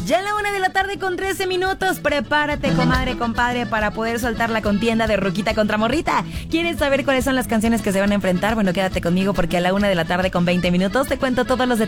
Ya en la 1:13 p.m. Prepárate, comadre, compadre, para poder soltar la contienda de Ruquita contra Morrita. ¿Quieres saber cuáles son las canciones que se van a enfrentar? Bueno, quédate conmigo porque a la 1:20 p.m. te cuento todos los detalles.